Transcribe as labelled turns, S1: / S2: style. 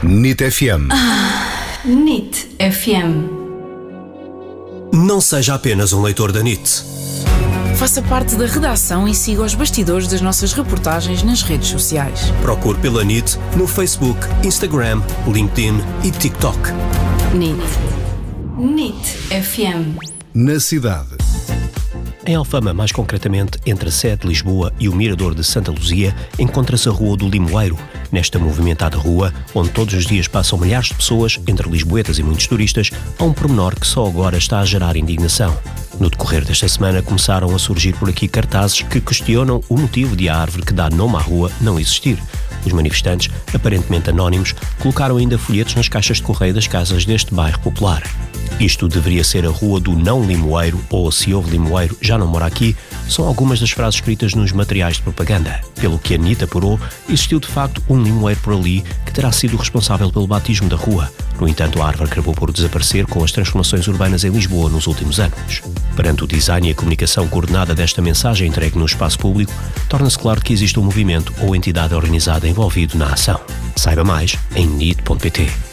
S1: NIT FM.
S2: NIT FM.
S3: Não seja apenas um leitor da NIT.
S4: Faça parte da redação e siga os bastidores das nossas reportagens nas redes sociais.
S3: Procure pela NIT no Facebook, Instagram, LinkedIn e TikTok.
S2: NIT. NIT FM.
S1: Na cidade.
S3: Em Alfama, mais concretamente, entre a sede de Lisboa e o Mirador de Santa Luzia, encontra-se a Rua do Limoeiro. Nesta movimentada rua, onde todos os dias passam milhares de pessoas, entre lisboetas e muitos turistas, há um pormenor que só agora está a gerar indignação. No decorrer desta semana começaram a surgir por aqui cartazes que questionam o motivo de a árvore que dá nome à rua não existir. Os manifestantes, aparentemente anónimos, colocaram ainda folhetos nas caixas de correio das casas deste bairro popular. Isto deveria ser a Rua do Não Limoeiro, ou se houve limoeiro, já não mora aqui, são algumas das frases escritas nos materiais de propaganda. Pelo que a NIT apurou, existiu de facto um limoeiro por ali que terá sido responsável pelo batismo da rua. No entanto, a árvore acabou por desaparecer com as transformações urbanas em Lisboa nos últimos anos. Perante o design e a comunicação coordenada desta mensagem entregue no espaço público, torna-se claro que existe um movimento ou entidade organizada envolvido na ação. Saiba mais em NIT.pt.